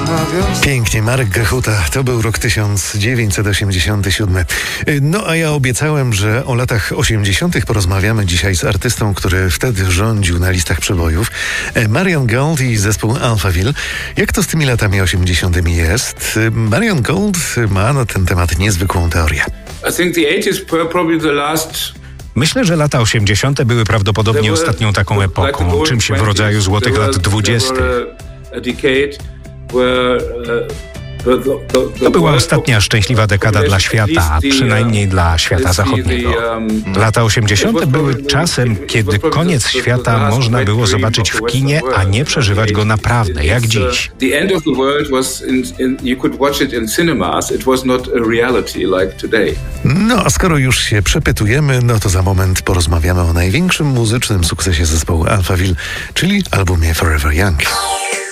Pięknie, Marek Grechuta. To był rok 1987. No a ja obiecałem, że o latach 80. porozmawiamy dzisiaj z artystą, który wtedy rządził na listach przebojów. Marion Gold i zespół Alphaville. Jak to z tymi latami 80. jest? Marion Gold ma na ten temat niezwykłą teorię. Myślę, że lata 80. były prawdopodobnie ostatnią taką epoką, czymś w rodzaju złotych lat 20. To była ostatnia szczęśliwa dekada dla świata, a przynajmniej dla świata zachodniego. Lata 80. były czasem, kiedy koniec świata można było zobaczyć w kinie, a nie przeżywać go naprawdę, jak dziś. No a skoro już się przepytujemy, no to za moment porozmawiamy o największym muzycznym sukcesie zespołu Alphaville, czyli albumie Forever Young.